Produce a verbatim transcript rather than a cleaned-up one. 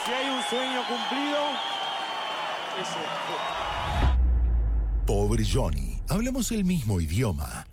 Si hay un sueño cumplido, ese. Pobre Johnny, hablamos el mismo idioma.